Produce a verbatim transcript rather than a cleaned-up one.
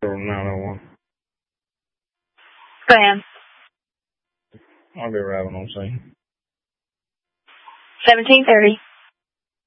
nine oh one. Sam. I'll be arriving on scene. seventeen thirty.